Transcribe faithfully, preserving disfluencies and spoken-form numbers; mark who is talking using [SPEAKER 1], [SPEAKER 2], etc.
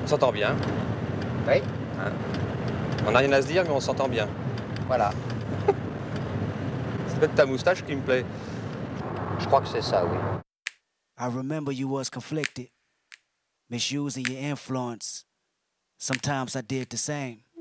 [SPEAKER 1] On s'entend bien.
[SPEAKER 2] Oui.
[SPEAKER 1] Hein? On n'a rien à se dire, mais on s'entend bien.
[SPEAKER 2] Voilà.
[SPEAKER 1] C'est peut-être ta moustache qui me plaît.
[SPEAKER 2] Je crois que c'est ça, oui.
[SPEAKER 3] I remember you was conflicted, misusing your influence. Sometimes I did the same.